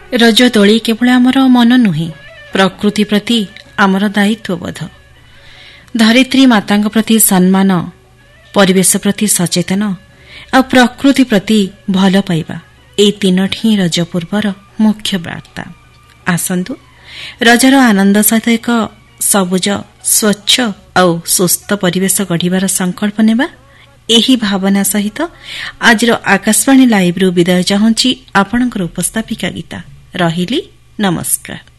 ରଜ ଦୋଳି କେବଳ ଆମର ମନ ନୁହେଁ, ପ୍ରକୃତି ପ୍ରତି ଆମର ଦାୟିତ୍ୱବୋଧ। ଧରିତ୍ରୀ ମାତାଙ୍କ ପ୍ରତି ସମ୍ମାନ, ପରିବେଶ ପ୍ରତି ସଚେତନ ଆଉ ପ୍ରକୃତି ପ୍ରତି ଭଲ ପାଇବା, ଏହି ତିନୋଟି ହିଁ ରଜ ପୂର୍ବର ମୁଖ୍ୟ ବାର୍ତ୍ତା। ଆସନ୍ତୁ ରଜର ଆନନ୍ଦ ସହିତ ଏକ ସବୁଜ, ସ୍ୱଚ୍ଛ ଆଉ ସୁସ୍ଥ ପରିବେଶ ଗଢ଼ିବାର ସଂକଳ୍ପ ନେବା। ଏହି ଭାବନା ସହିତ ଆଜିର ଆକାଶବାଣୀ ଲାଇଭ୍ରୁ ବିଦାୟ ଚାହୁଁଛି ଆପଣଙ୍କର ଉପସ୍ଥାପିକା ଗୀତା। ରହିଲି, ନମସ୍କାର।